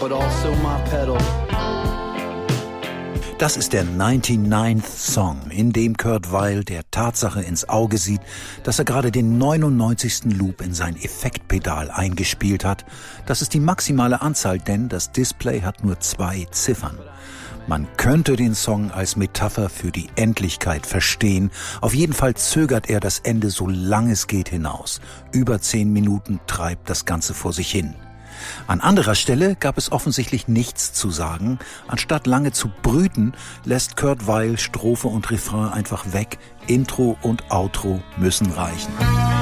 but also my pedal. Das ist der 99th Song, in dem Kurt Weill der Tatsache ins Auge sieht, dass er gerade den 99. Loop in sein Effektpedal eingespielt hat. Das ist die maximale Anzahl, denn das Display hat nur 2 Ziffern. Man könnte den Song als Metapher für die Endlichkeit verstehen. Auf jeden Fall zögert er das Ende so lang es geht hinaus. Über 10 Minuten treibt das Ganze vor sich hin. An anderer Stelle gab es offensichtlich nichts zu sagen. Anstatt lange zu brüten, lässt Kurt Weill Strophe und Refrain einfach weg. Intro und Outro müssen reichen.